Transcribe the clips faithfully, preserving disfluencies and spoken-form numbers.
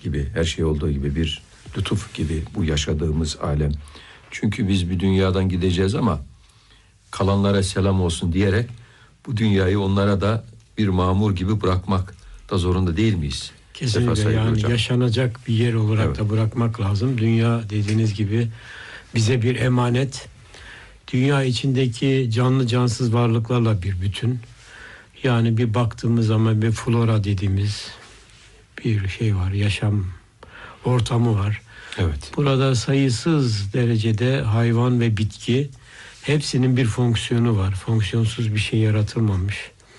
gibi, her şey olduğu gibi bir lütuf gibi bu yaşadığımız alem. Çünkü biz bir dünyadan gideceğiz ama kalanlara selam olsun diyerek bu dünyayı onlara da bir mamur gibi bırakmak da zorunda değil miyiz? Kesinlikle, yani hocam, yaşanacak bir yer olarak evet. da bırakmak lazım. Dünya dediğiniz gibi bize bir emanet. Dünya içindeki canlı cansız varlıklarla bir bütün. Yani bir baktığımız zaman bir flora dediğimiz bir şey var, yaşam ortamı var. Evet. Burada sayısız derecede hayvan ve bitki, hepsinin bir fonksiyonu var. Fonksiyonsuz bir şey yaratılmamış.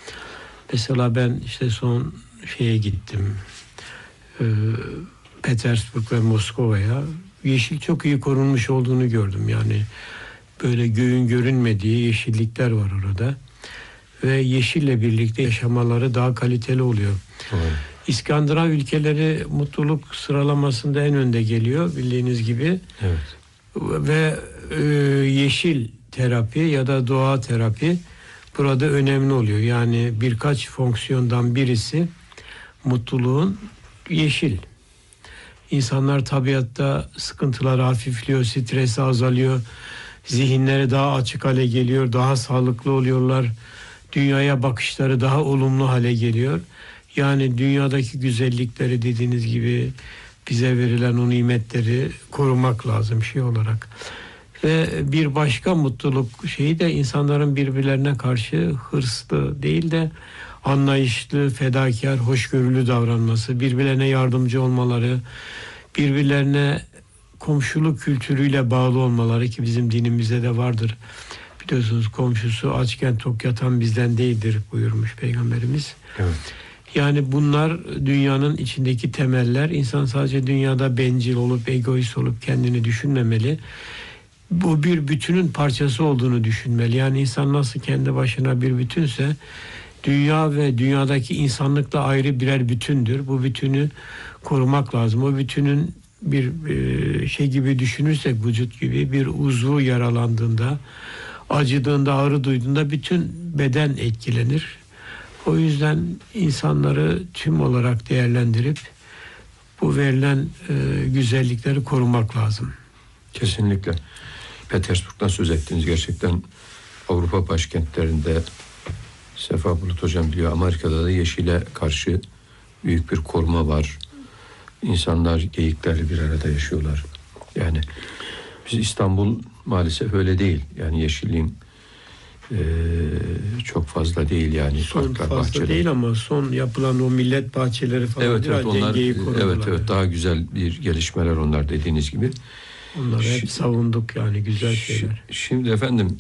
Mesela ben işte son şeye gittim. Ee, Petersburg ve Moskova'ya. Yeşil çok iyi korunmuş olduğunu gördüm. Yani böyle göğün görünmediği yeşillikler var orada. Ve yeşille birlikte yaşamaları daha kaliteli oluyor. Evet. İskandinav ülkeleri mutluluk sıralamasında en önde geliyor bildiğiniz gibi. Evet. Ve e, yeşil terapi ya da doğa terapi burada önemli oluyor. Yani birkaç fonksiyondan birisi mutluluğun yeşil. İnsanlar tabiatta sıkıntıları hafifliyor, stresi azalıyor, zihinleri daha açık hale geliyor, daha sağlıklı oluyorlar. Dünyaya bakışları daha olumlu hale geliyor. Yani dünyadaki güzellikleri dediğiniz gibi bize verilen o nimetleri korumak lazım şey olarak. Ve bir başka mutluluk şeyi de insanların birbirlerine karşı hırslı değil de anlayışlı, fedakar, hoşgörülü davranması, birbirlerine yardımcı olmaları, birbirlerine komşuluk kültürüyle bağlı olmaları ki bizim dinimizde de vardır. Biliyorsunuz komşusu açken tok yatan bizden değildir buyurmuş Peygamberimiz. Evet. Yani bunlar dünyanın içindeki temeller. İnsan sadece dünyada bencil olup, egoist olup kendini düşünmemeli. Bu bir bütünün parçası olduğunu düşünmeli. Yani insan nasıl kendi başına bir bütünse, dünya ve dünyadaki insanlık da ayrı birer bütündür. Bu bütünü korumak lazım. O bütünün bir şey gibi düşünürsek, vücut gibi bir uzvu yaralandığında, acıdığında, ağrı duyduğunda bütün beden etkilenir. O yüzden insanları tüm olarak değerlendirip bu verilen e, güzellikleri korumak lazım. Kesinlikle. Petersburg'dan söz ettiniz. Gerçekten Avrupa başkentlerinde Sefa Bulut Hocam biliyor. Amerika'da da yeşile karşı büyük bir koruma var. İnsanlar geyiklerle bir arada yaşıyorlar. Yani biz İstanbul maalesef öyle değil. Yani yeşilliğin Ee, çok fazla değil yani. Son fazla bahçeler değil ama son yapılan o millet bahçeleri falan evet, evet, onlar, korudular. Evet evet daha güzel bir gelişmeler onlar dediğiniz gibi. Onları hep Ş- savunduk yani güzel şeyler. Şimdi efendim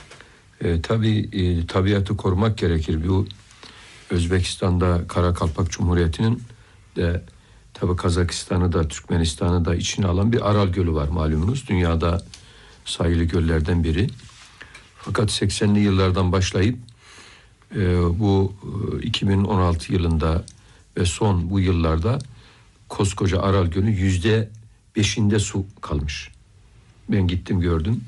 e, tabii e, tabiatı korumak gerekir. Bu Özbekistan'da Karakalpak Cumhuriyeti'nin de tabii Kazakistan'ı da Türkmenistan'ı da içine alan bir Aral Gölü var malumunuz. Dünyada sayılı göllerden biri. Fakat seksenli yıllardan başlayıp e, bu e, iki bin on altı yılında ve son bu yıllarda koskoca Aral Gölü yüzde beşinde su kalmış. Ben gittim gördüm.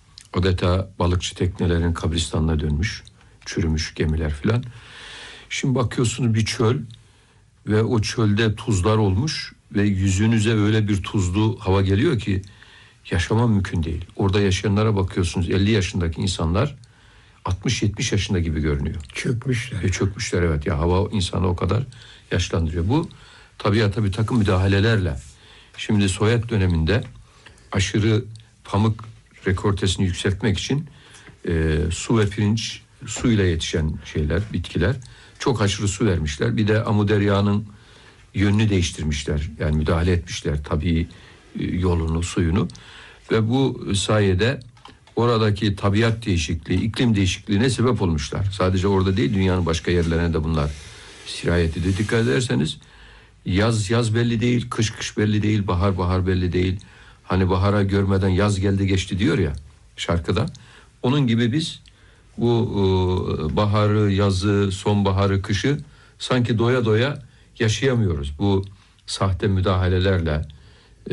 Adeta balıkçı teknelerin kabristanına dönmüş, çürümüş gemiler filan. Şimdi bakıyorsunuz bir çöl ve o çölde tuzlar olmuş ve yüzünüze öyle bir tuzlu hava geliyor ki yaşama mümkün değil. Orada yaşayanlara bakıyorsunuz elli yaşındaki insanlar altmış yetmiş yaşında gibi görünüyor. Çökmüşler. E çökmüşler evet ya hava insanı o kadar yaşlandırıyor. Bu tabiata bir takım müdahalelerle. Şimdi Sovyet döneminde aşırı pamuk rekortesini yükseltmek için e, su ve pirinç suyla yetişen şeyler, bitkiler çok aşırı su vermişler. Bir de amuderyağının yönünü değiştirmişler. Yani müdahale etmişler tabii e, yolunu, suyunu. Ve bu sayede oradaki tabiat değişikliği, iklim değişikliğine sebep olmuşlar. Sadece orada değil, dünyanın başka yerlerine de bunlar sirayet ediyor. Dikkat ederseniz yaz yaz belli değil, kış kış belli değil, bahar bahar belli değil. Hani bahara görmeden yaz geldi geçti diyor ya şarkıda. Onun gibi biz bu e, baharı, yazı, sonbaharı, kışı sanki doya doya yaşayamıyoruz. Bu sahte müdahalelerle e,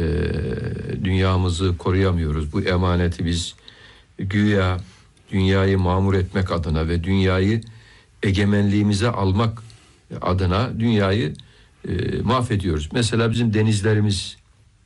dünyamızı koruyamıyoruz. Bu emaneti biz güya dünyayı mamur etmek adına ve dünyayı egemenliğimize almak adına dünyayı e, mahvediyoruz. Mesela bizim denizlerimiz,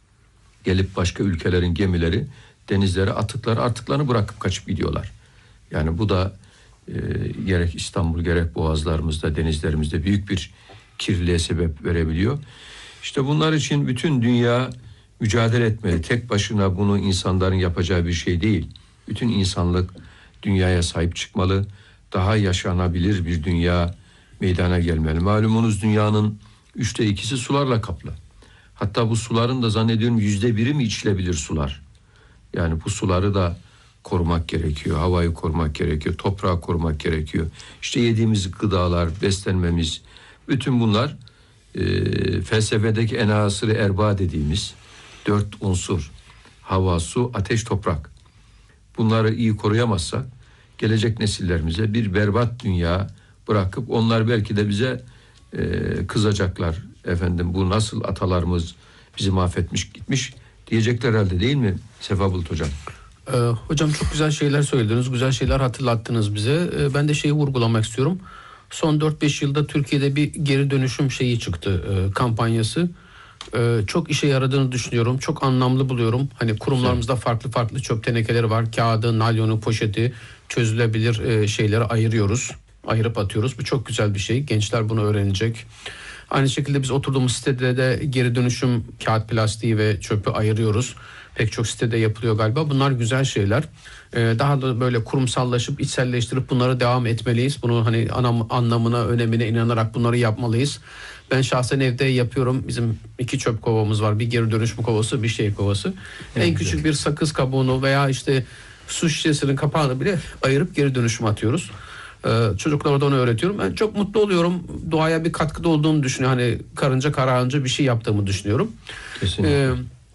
gelip başka ülkelerin gemileri denizlere atıkları artıklarını bırakıp kaçıp gidiyorlar. Yani bu da e, gerek İstanbul gerek boğazlarımızda, denizlerimizde büyük bir kirliliğe sebep verebiliyor. İşte bunlar için bütün dünya mücadele etmeli. Tek başına bunu insanların yapacağı bir şey değil. Bütün insanlık dünyaya sahip çıkmalı. Daha yaşanabilir bir dünya meydana gelmeli. Malumunuz dünyanın üçte ikisi sularla kaplı. Hatta bu suların da zannediyorum yüzde biri mi içilebilir sular. Yani bu suları da korumak gerekiyor. Havayı korumak gerekiyor. Toprağı korumak gerekiyor. İşte yediğimiz gıdalar, beslenmemiz, bütün bunlar e, felsefedeki enasır-ı erba dediğimiz dört unsur. Hava, su, ateş, toprak. Bunları iyi koruyamazsak gelecek nesillerimize bir berbat dünya bırakıp onlar belki de bize e, kızacaklar. Efendim bu nasıl atalarımız bizi mahvetmiş gitmiş diyecekler herhalde, değil mi Sefa Bulut Hocam? Ee, hocam çok güzel şeyler söylediniz. Güzel şeyler hatırlattınız bize. Ee, ben de şeyi vurgulamak istiyorum. Son dört beş yılda Türkiye'de bir geri dönüşüm şeyi çıktı. E, kampanyası. E, çok işe yaradığını düşünüyorum. Çok anlamlı buluyorum. Hani kurumlarımızda farklı farklı çöp tenekeleri var. Kağıdı, nalyonu, poşeti, çözülebilir e, şeyleri ayırıyoruz. Ayırıp atıyoruz. Bu çok güzel bir şey. Gençler bunu öğrenecek. Aynı şekilde biz oturduğumuz sitede de geri dönüşüm kağıt, plastiği ve çöpü ayırıyoruz. Pek çok sitede yapılıyor galiba. Bunlar güzel şeyler. Ee, daha da böyle kurumsallaşıp içselleştirip bunları devam etmeliyiz. Bunu hani anam, anlamına, önemine inanarak bunları yapmalıyız. Ben şahsen evde yapıyorum. Bizim iki çöp kovamız var. Bir geri dönüşüm kovası, bir şey kovası. Evet, en küçük bir sakız kabuğunu veya işte su şişesinin kapağını bile ayırıp geri dönüşüm atıyoruz. Ee, çocuklara da onu öğretiyorum. Ben çok mutlu oluyorum. Doğaya bir katkıda olduğunu düşünüyorum. Hani karınca kararınca bir şey yaptığımı düşünüyorum. Kesinlikle. Ee,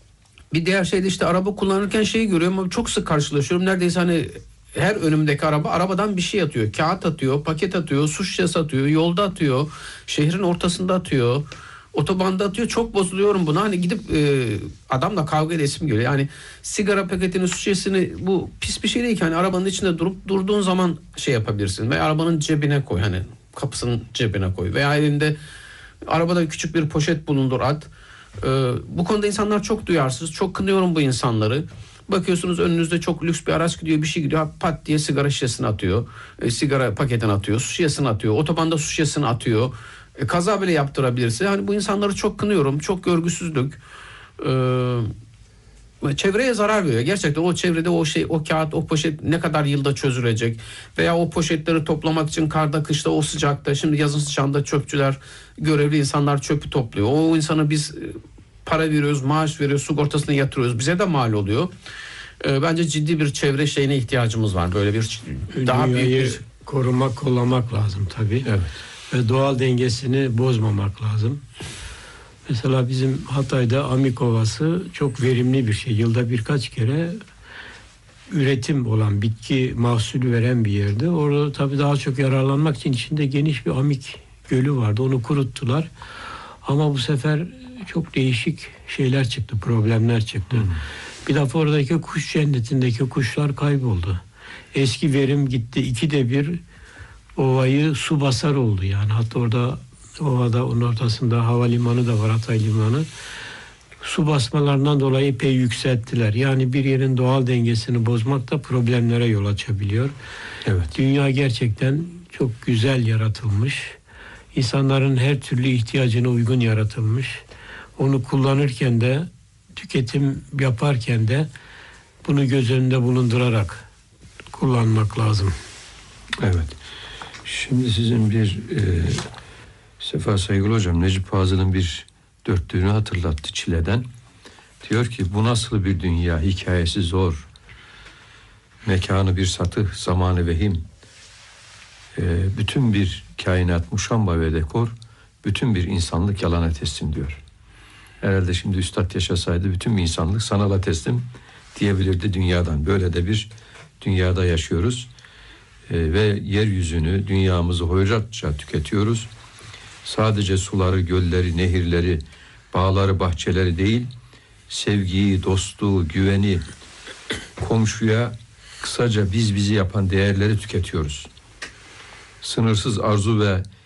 bir diğer şey de işte araba kullanırken şeyi görüyorum ama çok sık karşılaşıyorum. Neredeyse hani her önümdeki araba arabadan bir şey atıyor. Kağıt atıyor, paket atıyor, su şişesi atıyor, yolda atıyor, şehrin ortasında atıyor, otobanda atıyor. Çok bozuluyorum buna. Hani gidip e, adamla kavga edesim geliyor. Yani sigara paketini, su şişesini, bu pis bir şey değil ki. Hani arabanın içinde durup durduğun zaman şey yapabilirsin. Ve arabanın cebine koy, hani kapısının cebine koy. Veya elinde arabada küçük bir poşet bulundur, at. Ee, bu konuda insanlar çok duyarsız. Çok kınıyorum bu insanları. Bakıyorsunuz önünüzde çok lüks bir araç gidiyor, bir şey gidiyor, pat diye sigara şişesini atıyor. E, sigara paketini atıyor, su şişesini atıyor. Otobanda su şişesini atıyor. E, kaza bile yaptırabilirse. Hani bu insanları çok kınıyorum. Çok görgüsüzlük. Ee, çevreye zarar veriyor. Gerçekten o çevrede o şey, o kağıt, o poşet ne kadar yılda çözülecek? Veya o poşetleri toplamak için karda, kışta, o sıcakta, şimdi yazın sıcağında çöpçüler, görevli insanlar çöpü topluyor. O insana biz para veriyoruz, maaş veriyoruz, sigortasına yatırıyoruz. Bize de mal oluyor. Ee, bence ciddi bir çevre şeyine ihtiyacımız var. Böyle bir daha Dünyayı büyük bir... korumak, kollamak lazım tabii. Evet. Ve doğal dengesini bozmamak lazım. Mesela bizim Hatay'da Amik Ovası çok verimli bir şey. Yılda birkaç kere üretim olan, bitki mahsulü veren bir yerde. Orada tabii daha çok yararlanmak için içinde geniş bir Amik gölü vardı. Onu kuruttular. Ama bu sefer çok değişik şeyler çıktı, problemler çıktı. Hmm. Bir defa oradaki kuş cennetindeki kuşlar kayboldu. Eski verim gitti. İkide bir ovayı su basar oldu yani. Hatta orada ovada, onun ortasında havalimanı da var, Hatay Limanı. Su basmalarından dolayı epey yükselttiler. Yani bir yerin doğal dengesini bozmak da problemlere yol açabiliyor. Evet. Dünya gerçekten çok güzel yaratılmış. İnsanların her türlü ihtiyacına uygun yaratılmış. Onu kullanırken de, tüketim yaparken de bunu göz önünde bulundurarak kullanmak lazım. Evet. Şimdi sizin bir e, Sefa Saygılı Hocam, Necip Fazıl'ın bir dörtlüğünü hatırlattı Çile'den. Diyor ki bu nasıl bir dünya, hikayesi zor. Mekanı bir satı, zamanı vehim. E, bütün bir kainat muşamba ve dekor, bütün bir insanlık yalana teslim diyor. Herhalde şimdi Üstad yaşasaydı bütün bir insanlık sanala teslim diyebilirdi dünyadan. Böyle de bir dünyada yaşıyoruz. E, ve yeryüzünü, dünyamızı hoyratça tüketiyoruz. Sadece suları, gölleri, nehirleri, bağları, bahçeleri değil, sevgiyi, dostluğu, güveni, komşuya, kısaca biz bizi yapan değerleri tüketiyoruz. Sınırsız arzu ve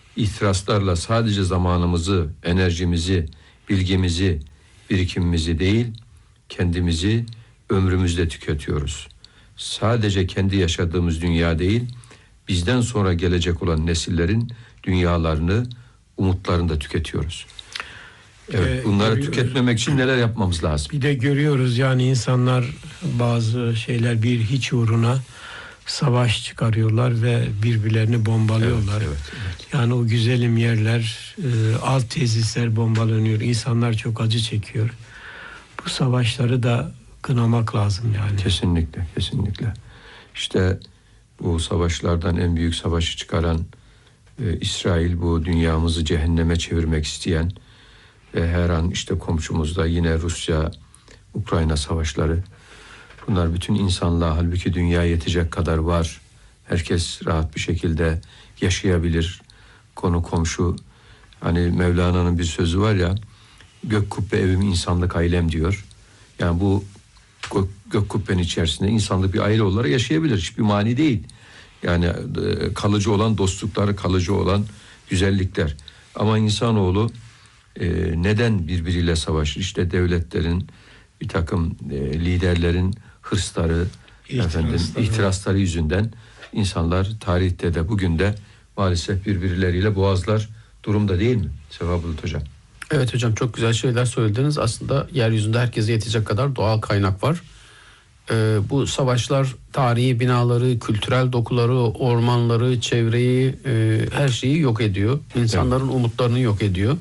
ihtiraslarla sadece zamanımızı, enerjimizi, bilgimizi, birikimimizi değil, kendimizi ömrümüzde tüketiyoruz. Sadece kendi yaşadığımız dünya değil, bizden sonra gelecek olan nesillerin dünyalarını, umutlarını da tüketiyoruz. Evet, Ee, bunları görüyoruz. tüketmemek için neler yapmamız lazım? Bir de görüyoruz yani insanlar bazı şeyler bir hiç uğruna savaş çıkarıyorlar ve birbirlerini bombalıyorlar. Evet, evet, evet. Yani o güzelim yerler, e, alt tesisler bombalanıyor. İnsanlar çok acı çekiyor. Bu savaşları da kınamak lazım yani. Kesinlikle, kesinlikle. İşte bu savaşlardan en büyük savaşı çıkaran e, İsrail, bu dünyamızı cehenneme çevirmek isteyen ve her an işte komşumuzda yine Rusya, Ukrayna savaşları. Bunlar bütün insanlığa, halbuki dünya yetecek kadar var. Herkes rahat bir şekilde yaşayabilir. Konu komşu. Hani Mevlana'nın bir sözü var ya, gök kubbe evim insanlık ailem diyor. Yani bu gök, gök kubbenin içerisinde insanlık bir aile olarak yaşayabilir. Hiçbir mani değil. Yani e, kalıcı olan dostluklar, kalıcı olan güzellikler. Ama insanoğlu e, neden birbiriyle savaşır? İşte devletlerin, bir takım e, liderlerin hırsları, İhtirasları. efendim, ihtirasları yüzünden insanlar tarihte de bugün de maalesef birbirleriyle boğazlar durumda, değil mi Sefa Bulut Hocam? Evet hocam, çok güzel şeyler söylediniz. Aslında yeryüzünde herkese yetecek kadar doğal kaynak var. Ee, bu savaşlar tarihi binaları, kültürel dokuları, ormanları, çevreyi, e, her şeyi yok ediyor. İnsanların evet. umutlarını yok ediyor.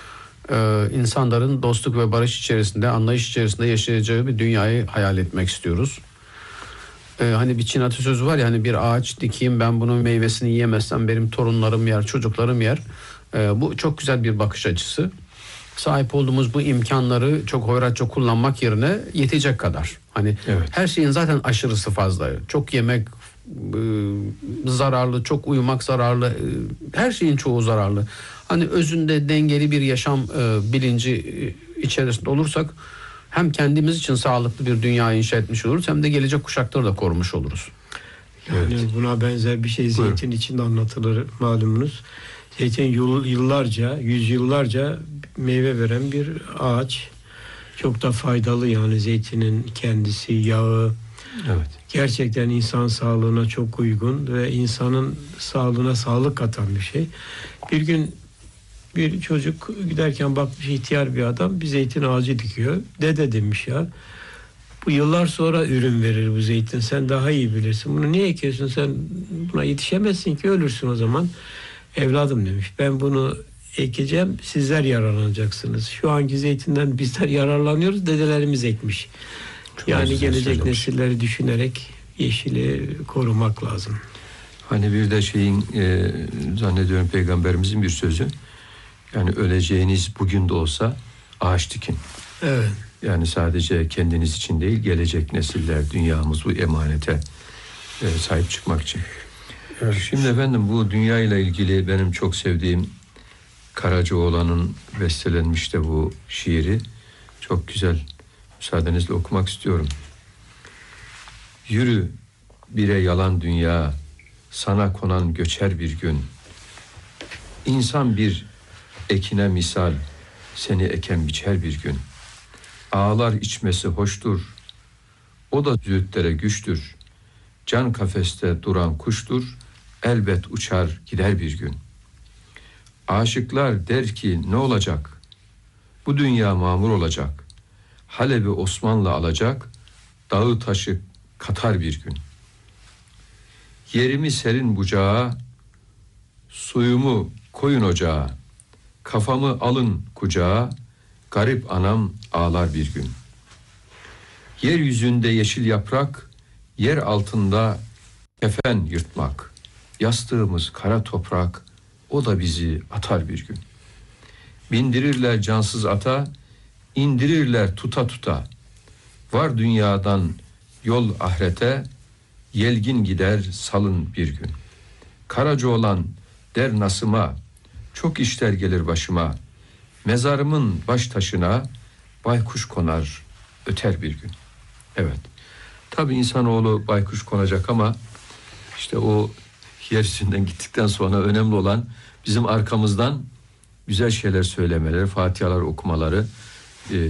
Ee, insanların dostluk ve barış içerisinde, anlayış içerisinde yaşayacağı bir dünyayı hayal etmek istiyoruz. Ee, hani bir Çin atasözü var ya, hani bir ağaç dikeyim, ben bunun meyvesini yiyemezsem benim torunlarım yer, çocuklarım yer. Ee, bu çok güzel bir bakış açısı. Sahip olduğumuz bu imkanları çok hoyratça kullanmak yerine yetecek kadar. Hani evet. her şeyin zaten aşırısı fazla. Çok yemek e, zararlı, çok uyumak zararlı. E, her şeyin çoğu zararlı. Hani özünde dengeli bir yaşam e, bilinci e, içerisinde olursak hem kendimiz için sağlıklı bir dünya inşa etmiş oluruz, hem de gelecek kuşakları da korumuş oluruz. Yani evet. buna benzer bir şey zeytin Buyurun. için de anlatılır malumunuz. Zeytin yıllarca, yüzyıllarca meyve veren bir ağaç. Çok da faydalı yani zeytinin kendisi, yağı. Evet. Gerçekten insan sağlığına çok uygun ve insanın sağlığına sağlık katan bir şey. Bir gün bir çocuk giderken bakmış, ihtiyar bir adam bir zeytin ağacı dikiyor. Dede demiş ya, bu yıllar sonra ürün verir bu zeytin. Sen daha iyi bilirsin. Bunu niye ekiyorsun? Sen buna yetişemezsin ki, ölürsün o zaman. Evladım demiş, ben bunu ekeceğim, sizler yararlanacaksınız. Şu anki zeytinden bizler yararlanıyoruz, dedelerimiz ekmiş. Çok yani gelecek nesilleri düşünerek yeşili korumak lazım. Hani bir de şeyin e, zannediyorum Peygamberimizin bir sözü. Yani öleceğiniz bugün de olsa ağaç dikin. Evet. Yani sadece kendiniz için değil, gelecek nesiller, dünyamız bu emanete e, sahip çıkmak için. Evet. Şimdi efendim, bu dünya ile ilgili benim çok sevdiğim Karacaoğlan'ın bestelenmiş de bu şiiri çok güzel. Müsaadenizle okumak istiyorum. Yürü bire yalan dünya, sana konan göçer bir gün. İnsan bir ekine misal, seni eken biçer bir gün. Ağlar içmesi hoştur, o da züğütlere güçtür. Can kafeste duran kuştur, elbet uçar gider bir gün. Aşıklar der ki ne olacak? Bu dünya mamur olacak. Halep'i Osmanlı alacak, dağı taşı katar bir gün. Yerimi serin bucağa, suyumu koyun ocağa. Kafamı alın kucağa, garip anam ağlar bir gün. Yeryüzünde yeşil yaprak, yer altında kefen yırtmak. Yastığımız kara toprak, o da bizi atar bir gün. Bindirirler cansız ata, indirirler tuta tuta. Var dünyadan yol ahirete, yelgin gider salın bir gün. Karacaoğlan der Nasım'a, çok işler gelir başıma. Mezarımın baş taşına, baykuş konar öter bir gün. Evet. Tabii insanoğlu baykuş konacak ama işte o yer üstünden gittikten sonra önemli olan bizim arkamızdan güzel şeyler söylemeleri, fatihalar okumaları,